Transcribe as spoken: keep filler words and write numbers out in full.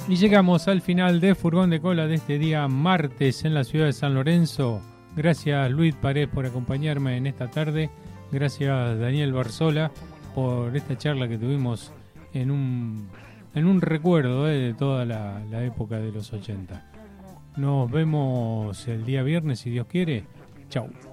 Y llegamos al final de Furgón de Cola de este día martes en la ciudad de San Lorenzo. Gracias Luis Paredes por acompañarme en esta tarde. Gracias Daniel Barzola por esta charla que tuvimos en un, en un recuerdo eh, de toda la, la época de los ochenta. Nos vemos el día viernes si Dios quiere. Chau.